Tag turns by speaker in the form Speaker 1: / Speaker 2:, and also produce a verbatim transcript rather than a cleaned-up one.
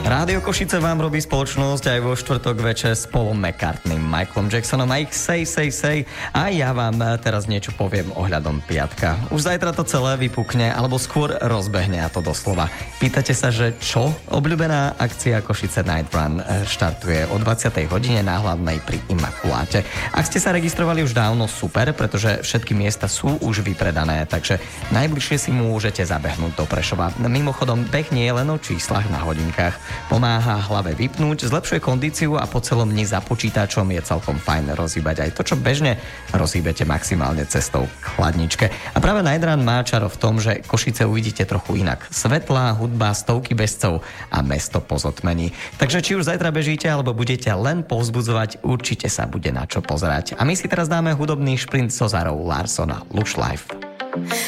Speaker 1: Rádio Košice vám robí spoločnosť aj vo štvrtok večer s Paulom McCartneym, Michaelom Jacksonom a ich Say, Say, Say. A ja vám teraz niečo poviem ohľadom piatka. Už zajtra to celé vypukne, alebo skôr rozbehne, a to doslova. Pýtate sa, že čo? Obľúbená akcia Košice Night Run štartuje o dvadsiatej hodine na Hlavnej pri Imakuláte. Ak ste sa registrovali už dávno, super, pretože všetky miesta sú už vypredané, takže najbližšie si môžete zabehnúť do Prešova. Mimochodom, beh nie je len o číslach na hodinkách. Pomáha hlave vypnúť, zlepšuje kondíciu a po celom dni za počítačom je celkom fajn rozhýbať aj to, čo bežne rozhýbete maximálne cestou k chladničke. A práve Night Run má čaro v tom, že Košice uvidíte trochu inak. Svetlá, hudba, stovky bežcov a mesto pozotmení. Takže či už zajtra bežíte alebo budete len povzbudzovať, určite sa bude na čo pozerať. A my si teraz dáme hudobný šprint so Zarou Larsona Lush Life.